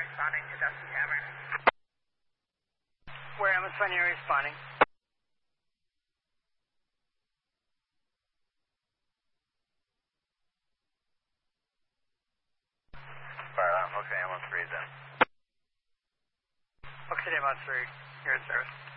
responding to Dusty Tavern. Where Ambulance 20 responding. Fire alarm, okay, Ambulance 3 is in. Okay, Ambulance 3, you're in service.